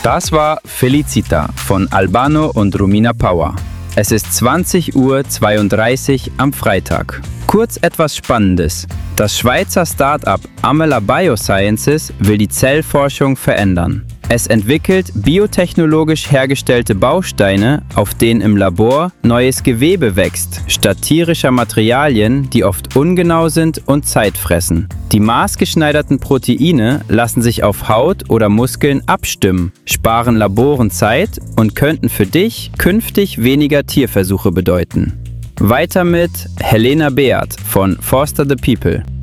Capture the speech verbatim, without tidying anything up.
Das war Felicita von Albano und Romina Power. Es ist zwanzig Uhr zweiunddreißig am Freitag. Kurz etwas Spannendes. Das Schweizer Start-up Amela Biosciences will die Zellforschung verändern. Es entwickelt biotechnologisch hergestellte Bausteine, auf denen im Labor neues Gewebe wächst, statt tierischer Materialien, die oft ungenau sind und Zeit fressen. Die maßgeschneiderten Proteine lassen sich auf Haut oder Muskeln abstimmen, sparen Laboren Zeit und könnten für dich künftig weniger Tierversuche bedeuten. Weiter mit Helena Beat von Foster the People.